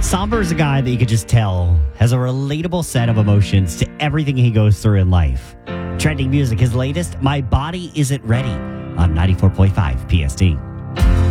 Somber is a guy that you could just tell has a relatable set of emotions to everything he goes through in life. Trending music, his latest, My Body Isn't Ready, on 94.5 PST.